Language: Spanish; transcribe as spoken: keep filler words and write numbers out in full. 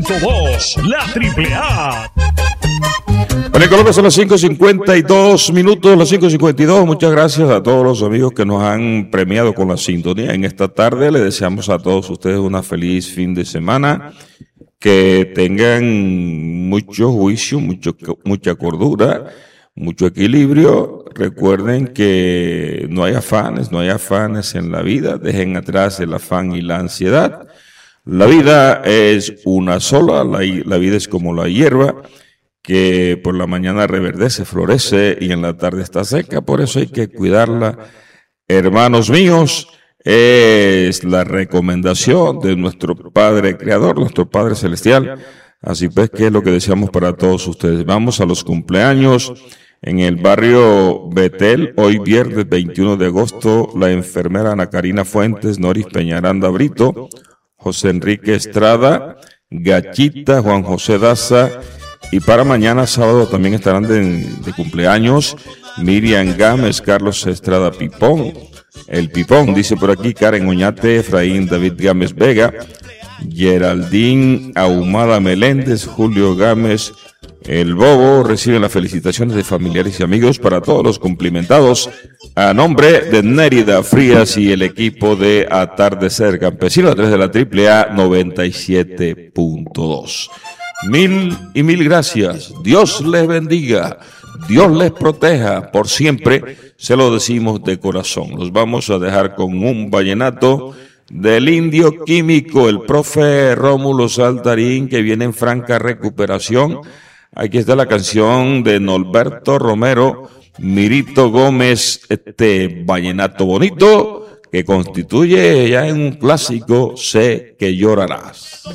dos, la triple A. Bueno, en Colombia son las cinco cincuenta y dos minutos, las cinco cincuenta y dos. Muchas gracias a todos los amigos que nos han premiado con la sintonía en esta tarde. Les deseamos a todos ustedes una feliz fin de semana. Que tengan mucho juicio, mucho, mucha cordura, mucho equilibrio. Recuerden que no hay afanes, no hay afanes en la vida. Dejen atrás el afán y la ansiedad. La vida es una sola, la, la vida es como la hierba, que por la mañana reverdece, florece y en la tarde está seca. Por eso hay que cuidarla. Hermanos míos, es la recomendación de nuestro Padre Creador, nuestro Padre Celestial. Así pues, que es lo que deseamos para todos ustedes. Vamos a los cumpleaños. En el barrio Betel, hoy viernes veintiuno de agosto, la enfermera Ana Karina Fuentes, Noris Peñaranda Brito, José Enrique Estrada, Gachita, Juan José Daza, y para mañana sábado también estarán de, de cumpleaños Miriam Gámez, Carlos Estrada Pipón, el Pipón, dice por aquí Karen Oñate, Efraín David Gámez Vega, Geraldine Ahumada Meléndez, Julio Gámez, el Bobo. Reciben las felicitaciones de familiares y amigos para todos los cumplimentados a nombre de Nérida Frías y el equipo de Atardecer Campesino a través de la triple A noventa y siete punto dos. Mil y mil gracias. Dios les bendiga. Dios les proteja por siempre. Se lo decimos de corazón. Nos vamos a dejar con un vallenato del Indio Químico, el profe Rómulo Saltarín, que viene en franca recuperación. Aquí está la canción de Norberto Romero, Mirito Gómez, este vallenato bonito que constituye ya en un clásico, Sé que llorarás.